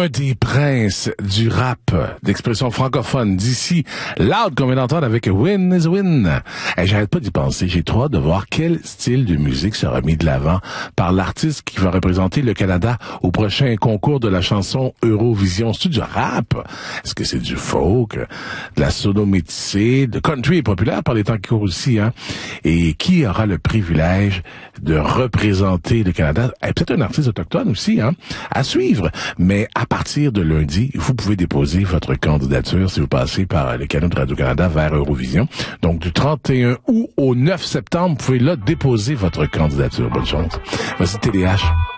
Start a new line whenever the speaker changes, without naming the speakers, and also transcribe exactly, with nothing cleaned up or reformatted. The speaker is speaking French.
un des princes du rap d'expression francophone d'ici, Loud qu'on vient d'entendre avec Win is Win. Et j'arrête pas d'y penser, j'ai trop hâte de voir quel style de musique sera mis de l'avant par l'artiste qui va représenter le Canada au prochain concours de la chanson Eurovision. C'est du rap? Est-ce que c'est du folk, de la sono métissée, de country populaire par les temps qui courent aussi, hein? Et qui aura le privilège de représenter le Canada? Et peut-être un artiste autochtone aussi, hein? À suivre. Mais à partir de lundi, vous pouvez déposer votre candidature si vous passez par les canaux de Radio-Canada vers Eurovision. Donc, du trente et un août au neuf septembre, vous pouvez là déposer votre candidature. Bonne chance. Voici T D H.